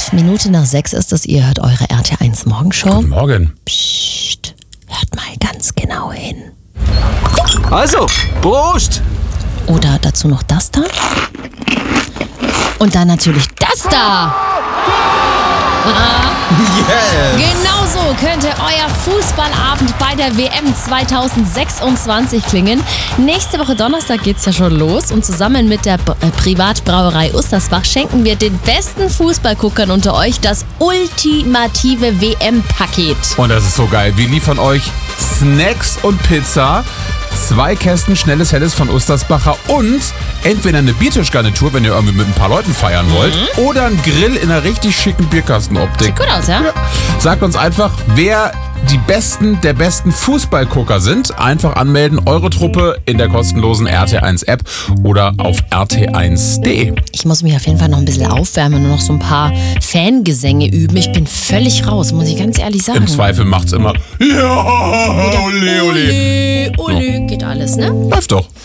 Minuten nach 6 ist es. Ihr hört eure RT1 Morgenshow. Guten Morgen. Psst, hört mal ganz genau hin. Also, Prost! Oder dazu noch das da. Und dann natürlich das da. Yes. Genau so könnte euer Fußballabend bei der WM 2026 klingen. Nächste Woche Donnerstag geht's ja schon los und zusammen mit der Privatbrauerei Ustersbach schenken wir den besten Fußballguckern unter euch das ultimative WM-Paket. Und das ist so geil. Wir liefern euch Snacks und Pizza, 2 Kästen schnelles Helles von Ustersbacher und entweder eine Biertischgarnitur, wenn ihr irgendwie mit ein paar Leuten feiern wollt, oder ein Grill in einer richtig schicken Bierkastenoptik. Sieht gut aus, ja? Sagt uns einfach, wer die Besten der besten Fußballgucker sind. Einfach anmelden, eure Truppe in der kostenlosen RT1-App oder auf rt1.de. Ich muss mich auf jeden Fall noch ein bisschen aufwärmen und noch so ein paar Fangesänge üben. Ich bin völlig raus, muss ich ganz ehrlich sagen. Im Zweifel macht's immer ja, ole, ole. Ole, geht alles, ne? Läuft doch.